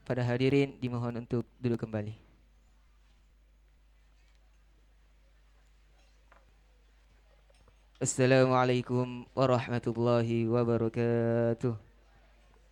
Pada hadirin dimohon untuk duduk kembali. Assalamualaikum warahmatullahi wabarakatuh.